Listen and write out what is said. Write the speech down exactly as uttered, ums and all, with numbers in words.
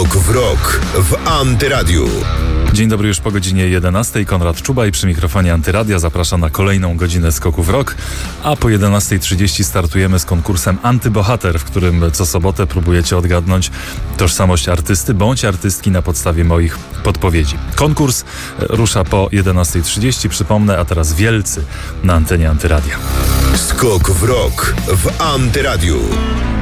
Skok w rok w Antyradiu. Dzień dobry, już po godzinie jedenastej. Konrad Czubaj przy mikrofonie Antyradia zaprasza na kolejną godzinę Skoku w rok, a po jedenastej trzydzieści startujemy z konkursem Antybohater, w którym co sobotę próbujecie odgadnąć tożsamość artysty bądź artystki na podstawie moich podpowiedzi. Konkurs rusza po jedenastej trzydzieści, przypomnę, a teraz wielcy na antenie Antyradia. Skok w rok w Antyradiu.